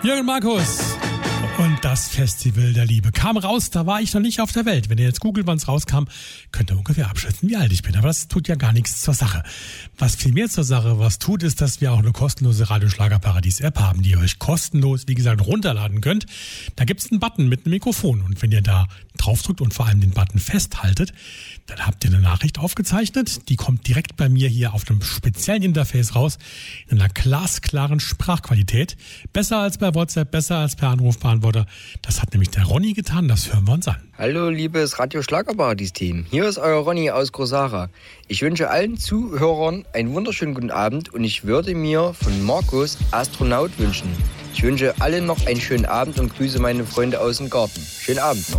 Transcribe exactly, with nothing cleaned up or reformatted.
Jürgen Markus und das Festival der Liebe kam raus, da war ich noch nicht auf der Welt. Wenn ihr jetzt googelt, wann es rauskam, könnt ihr ungefähr abschätzen, wie alt ich bin. Aber das tut ja gar nichts zur Sache. Was viel mehr zur Sache was tut, ist, dass wir auch eine kostenlose Radioschlagerparadies-App haben, die ihr euch kostenlos, wie gesagt, runterladen könnt. Da gibt's einen Button mit einem Mikrofon und wenn ihr da draufdrückt und vor allem den Button festhaltet, dann habt ihr eine Nachricht aufgezeichnet. Die kommt direkt bei mir hier auf einem speziellen Interface raus, in einer glasklaren Sprachqualität. Besser als bei WhatsApp, besser als per Anrufbeantworter. Das hat nämlich der Ronny getan, das hören wir uns an. Hallo liebes Radio-Schlagerparadies-Team, hier ist euer Ronny aus Grosara. Ich wünsche allen Zuhörern einen wunderschönen guten Abend und ich würde mir von Markus Astronaut wünschen. Ich wünsche allen noch einen schönen Abend und grüße meine Freunde aus dem Garten. Schönen Abend noch.